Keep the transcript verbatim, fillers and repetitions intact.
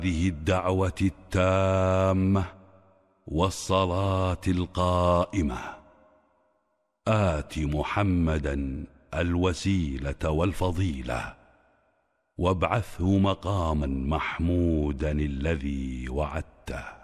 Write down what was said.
هذه الدعوة التامة والصلاة القائمة آت محمدا الوسيلة والفضيلة وابعثه مقاما محمودا الذي وعدته.